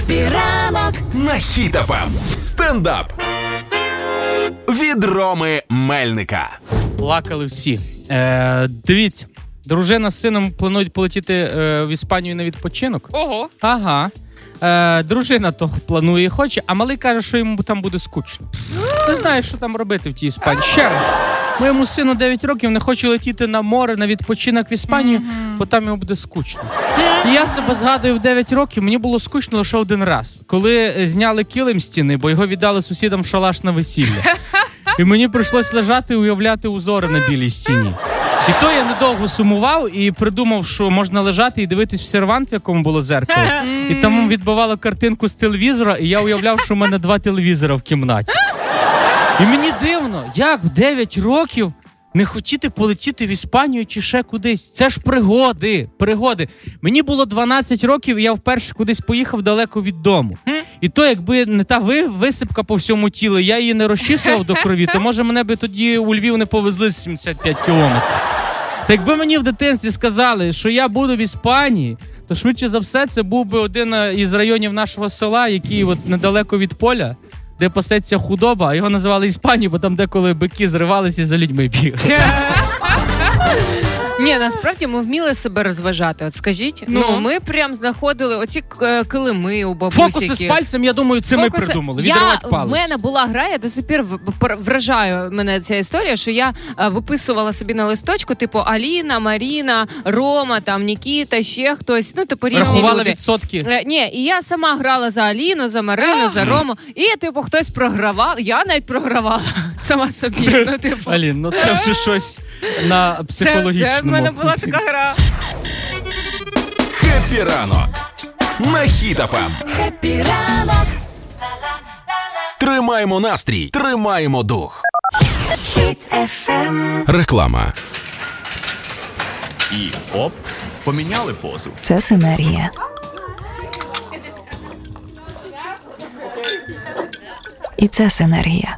Хеппі ранок на Хіт ФМ. Стендап від Роми Мельника. Плакали всі. Дивіться, дружина з сином планують полетіти в Іспанію на відпочинок. Ого. Ага. Дружина то планує і хоче, а малий каже, що йому там буде скучно. Не знає, що там робити в тій Іспанії. Ще раз. Моєму сину 9 років, не хоче летіти на море, на відпочинок в Іспанію, бо там йому буде скучно. І я себе згадую, в 9 років мені було скучно лише один раз. Коли зняли килим з стіни, бо його віддали сусідам в шалаш на весілля. І мені прийшлось лежати і уявляти узори на білій стіні. І то я недовго сумував і придумав, що можна лежати і дивитись в сервант, в якому було зеркало. І там відбивало картинку з телевізора, і я уявляв, що в мене 2 телевізора в кімнаті. І мені дивно, як в 9 років не хотіти полетіти в Іспанію чи ще кудись. Це ж пригоди. Мені було 12 років, і я вперше кудись поїхав далеко від дому. І то, якби не та висипка по всьому тілу, я її не розчісував до крові, то, може, мене би тоді у Львів не повезли з 75 кілометрів. Та якби мені в дитинстві сказали, що я буду в Іспанії, то швидше за все це був би один із районів нашого села, який от недалеко від поля, де пасеться худоба, а його називали Іспанією, бо там деколи бики зривалися і за людьми бігали. Ні, насправді ми вміли себе розважати. От скажіть, ми прям знаходили оці килими у бабусі. Фокуси з пальцем, я думаю, це ми придумали. Відривати палець. В мене була гра, я до сих пір вражаю мене ця історія, що я виписувала собі на листочку, типу, Аліна, Маріна, Рома, там, Нікіта, ще хтось, ну, типу, різні рахувала люди. Відсотки. Ні, і я сама грала за Аліну, за Марину, за Рому, і, типу, хтось програвав, я навіть програвала сама собі. Ну, типу. Алін, ну це вже щось на психологічному. Це в мене була така гра. Хеппі ранок на Хіт ФМ. Хеппі ранок. Тримаємо настрій, тримаємо дух. Хіт ФМ. Реклама. І оп, поміняли позу. Це синергія. І це синергія.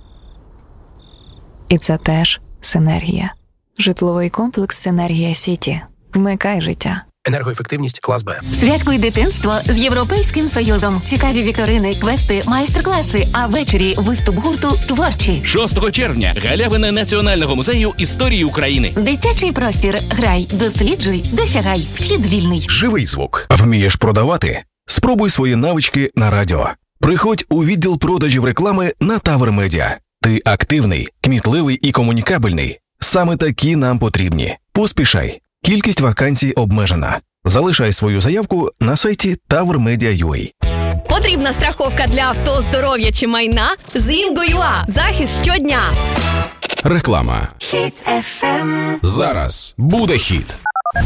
І це теж синергія. Житловий комплекс «Синергія Сіті». Вмикай життя. Енергоефективність клас Б. Святкуй дитинство з Європейським Союзом. Цікаві вікторини, квести, майстер-класи, а ввечері виступ гурту «Творчі». 6 червня. Галявина Національного музею історії України. Дитячий простір. Грай, досліджуй, досягай. Вхід вільний. Живий звук. Вмієш продавати? Спробуй свої навички на радіо. Приходь у відділ продажів реклами на Тавр Медіа. Ти активний, кмітливий і комунікабельний. Саме такі нам потрібні. Поспішай. Кількість вакансій обмежена. Залишай свою заявку на сайті tavrmedia.ua. Потрібна страховка для авто, здоров'я чи майна? З Інго.ua. Захист щодня. Реклама. Хіт ФМ. Зараз буде хіт.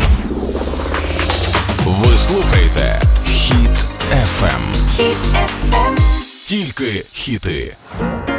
Ви слухаєте Хіт ФМ. Хіт ФМ. Тільки хіти.